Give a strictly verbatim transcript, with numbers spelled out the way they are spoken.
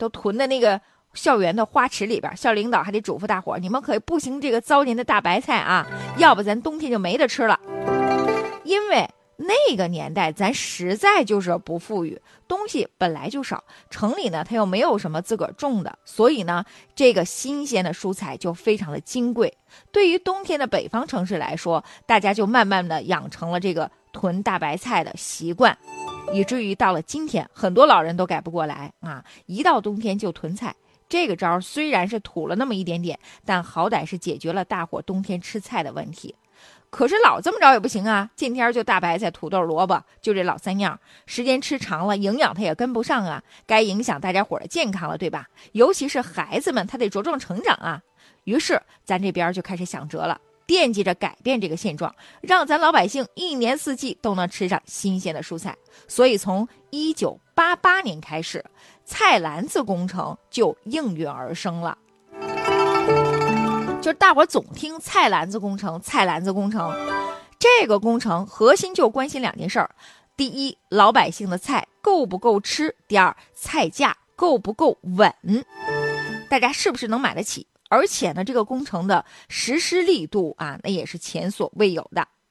都囤的那个校园的花池里边，校领导还得嘱咐大伙儿，你们可不行这个糟践的大白菜啊，要不咱冬天就没得吃了。因为那个年代咱实在就是不富裕，东西本来就少，城里呢它又没有什么自个儿种的，所以呢这个新鲜的蔬菜就非常的金贵。对于冬天的北方城市来说，大家就慢慢的养成了这个囤大白菜的习惯，以至于到了今天很多老人都改不过来啊，一到冬天就囤菜。这个招虽然是土了那么一点点，但好歹是解决了大伙冬天吃菜的问题。可是老这么着也不行啊，见天就大白菜、土豆、萝卜，就这老三样，时间吃长了，营养它也跟不上啊，该影响大家伙的健康了，对吧？尤其是孩子们，他得茁壮成长啊。于是咱这边就开始想辙了，惦记着改变这个现状，让咱老百姓一年四季都能吃上新鲜的蔬菜。所以从一九八八年开始，菜篮子工程就应运而生了。就是大伙总听菜篮子工程，菜篮子工程，这个工程核心就关心两件事儿：第一，老百姓的菜够不够吃；第二，菜价够不够稳，大家是不是能买得起？而且呢，这个工程的实施力度啊，那也是前所未有的。